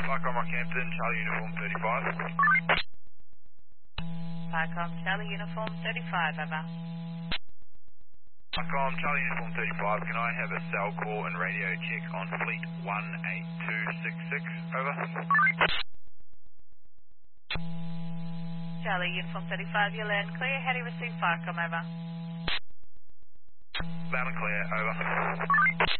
Farcom Rockhampton, Charlie Uniform 35. Farcom Charlie Uniform 35, over. Farcom Charlie Uniform 35, can I have a cell call and radio check on Fleet 18266, over? Charlie Uniform 35, you land clear. How do you receive Farcom, over? Loud and clear, over.